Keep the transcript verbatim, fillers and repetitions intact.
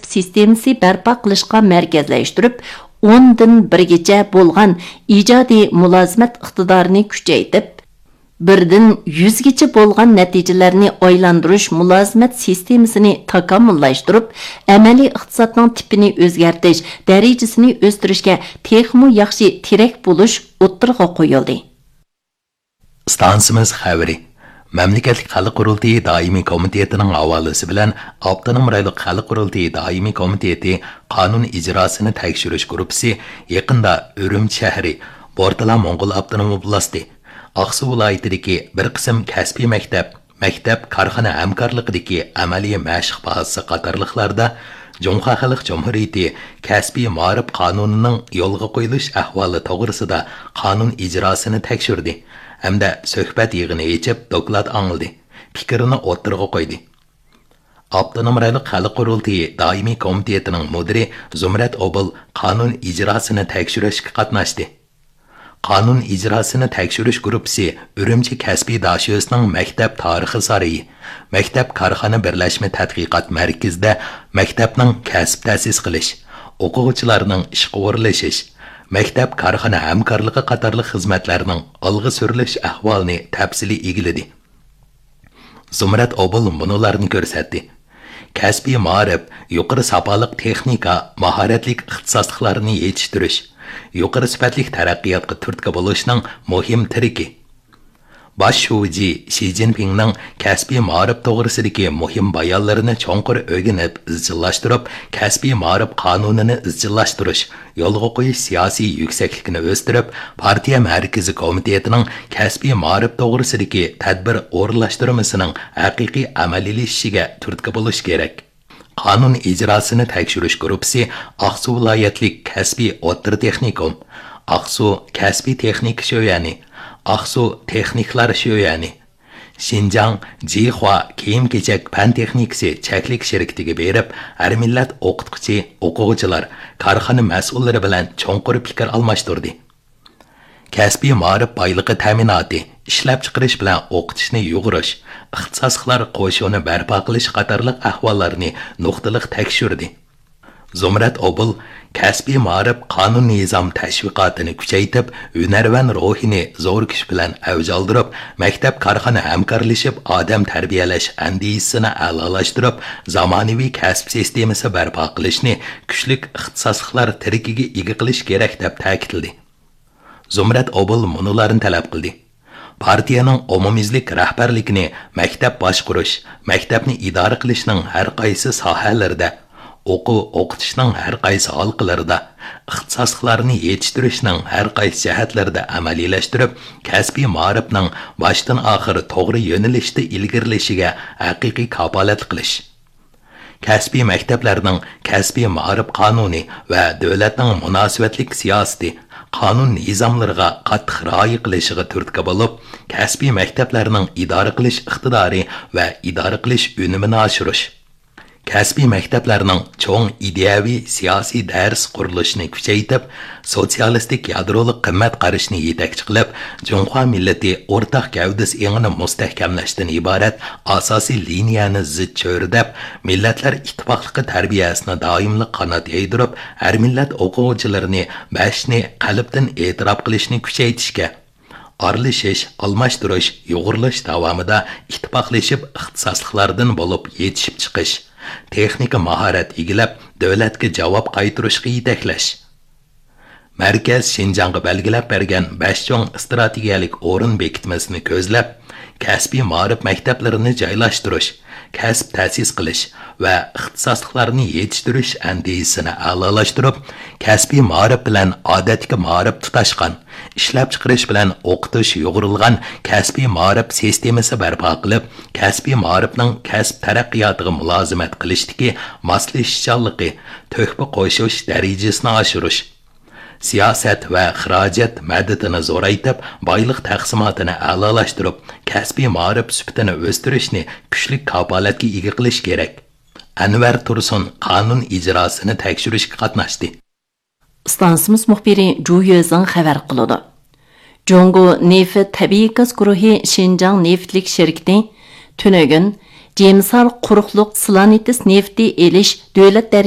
sistemasi barpo qilishga markazlashtirib, o'ndan birgacha bo'lgan ijodiy mulozimat iqtidorini kuchaytirib, birdan yuzgacha bo'lgan natijalarni oylantirish mulozimat sistemasini takomillashtirib, amaliy iqtisodning tipini o'zgartirish darajasini o'stirishga texmo yaxshi tirak bo'lish o'ttirg'a qo'yildi. Stansimiz xabari Mamlakatlik Xalq Qurultiyi doimiy komitetining havolasi bilan Avtonom rayonlik Xalq Qurultiyi doimiy komiteti qonun ijrosini tekshirish guruhi yaqinda Urumchi shahri, Bortala Mo'ng'ul avtonom oblasti, Aqsu viloyatidagi bir qism kasbiy maktab, maktab korxona hamkorligidagi amaliy mashq bazasi qatorliqlarda Jumhur Xalq Jumhuriyati kasbiy ma'rif qonunining yo'lga qo'yilish ahvoli to'g'risida qonun ijrosini tekshirdi hamda suhbat yig'ini yechib doklad angladi, fikrini o'ttirg'a qo'ydi. Avtonom rayonlik Xalq Qurultiyi doimiy komitetining mudiri Zumrat Obul qonun ijrosini tekshirishga qatnashdi. Qonun ijrosini tekshirish guruhi Urumchi kasbiy dashiyosining maktab tarixi sarayi, maktab korxona birlashma tadqiqot markazida maktabning kasb ta'sis qilish, o'quvchilarning ishga o'rlashish, maktab korxona hamkorligi qatorli xizmatlarning olg'a surilish ahvolini tafsiliy egiladi. Zumrat Obul bunularni ko'rsatdi. Kasbiy ma'rif, yuqori sapoliq texnika, mahoratlik ixtisosliklarni yetishtirish, yuqori sifatli taraqqiyotga turtki bo'lishning muhim tiriki. Bosh shuji Xi Jinpingning kasbiy ma'rif to'g'risidagi muhim bayonlarini cho'nqur o'rganib, izchillashtirib, kasbiy ma'rif qonunini izchillashtirish, yo'lga qo'yish siyosiy yuksaklikni o'stirib, partiya markaziy komitetining kasbiy ma'rif to'g'risidagi tadbir o'rinlashtirmasining haqiqiy amaliylashishiga turtki bo'lish kerak. Qonun ijrosini tekshirish guruhi Aqsu viloyatlik kasbiy o'rta texnikum, Aqsu kasbiy texnik sho'yani, Aqsu texniklar sho'yani, Xinjiang Jihua kiyim-kechak fan texnikasi cheklik shirkatiga berib, har millat o'qituvchi, o'quvchilar, korxona mas'ullari bilan cho'nqur fikr almashtirdi. Kasbiy ma'rif boyligi ta'minoti, ishlab chiqarish bilan o'qitishni yug'irish, ixtisosliklar qo'shini barpo qilish qatorliq ahvollarni nuqtaliq tekshirdi. Zumrat Obul kasbiy ma'rif qonun nizom tashviqotini kuchaytirib, hunarvan ruhini zo'r kuch bilan avj oldirib, maktab korxona hamkorlashib, odam tarbiyalash andisini a'lolashtirib, zamonaviy kasb sistemasi barpo qilishni kuchli ixtisosliklar tirikiga ega qilish kerak deb ta'kidladi. Zumrat Obul munularni talab qildi. Partiyaning umumizlik rahbarligini maktab boshqarish, maktabni idora qilishning har qaysi sohalarida, o'quv o'qitishning har qaysi halqalarida, ixtisosliklarni yetishtirishning har qaysi jihatlarida amaliylashtirib, kasbiy ma'rifning boshdan oxir to'g'ri yo'nalishda ilgarilashiga haqiqiy kafolat qilish. Kasbiy maktablarning kasbiy ma'rif qonuni va davlatning munosabatlik siyosati qonun nizomlariga qattiq rioya qilishiga turtki bo'lib, kasbiy maktablarning idora qilish iqtidori va idora qilish unumini oshirish. Kasbiy maktablarning cho'ng ideyaviy siyosiy dars qurilishini kuchaytirib, sotsialistik yadrolik qimmat qarashni yetakchi qilib, Jumhur millati o'rtaq gavdasi engini mustahkamlashdan iborat asosiy liniyani zid cho'rdab, millatlar ittifoqligi tarbiyasini doimli qanot yaydirib, har millat o'quvchilarini bashni qalbdan e'tirof qilishni kuchaytirishga, aralishish, almashtirish, yo'g'irlash davomida ittifoqlashib ixtisosliklardan bo'lib yetishib chiqish, texnika mahorat egilab, davlatga javob qaytarishga yetaklash. Markaz Xinjiangga belgilab bergan besh cho'ng strategiyalik o'rin bekitmasini ko'zlab, kasbiy ma'rif maktablarini joylashtirish, kasb ta'sis qilish va ixtisosliklarni yetishtirish andisini a'lolashtirib, kasbiy ma'rif bilan odatga ma'rif tutashgan, ishlab chiqarish bilan o'qitish yo'g'rilgan kasbiy ma'rif sistemasi barpo qilib, kasbiy ma'rifning kasb taraqqiyotiga mulozimat qilishdagi moslashishchanligi, to'hfa qo'shish darajasini oshirish, siyosat va xarajat madadini zo'raytib, boylik taqsimotini a'lolashtirib, kasbiy ma'rif sifatini o'stirishni kuchli kafolatga ega qilish kerak. Anvar Tursun qonun ijrosini tekshirishga qatnashdi. Stansimiz muxbiri Zhu Yuzeng xabar qiladi. Jongo Neft tabiiy gaz guruhi Xinjiang neftlik shirkati tunugun Jemsal quruqliq Slanitis nefti elish davlat